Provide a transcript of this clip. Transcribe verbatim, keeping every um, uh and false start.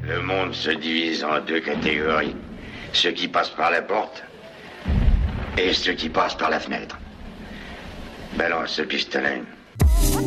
Le monde se divise en deux catégories. Ceux qui passent par la porte et ceux qui passent par la fenêtre. Balance ce pistolet.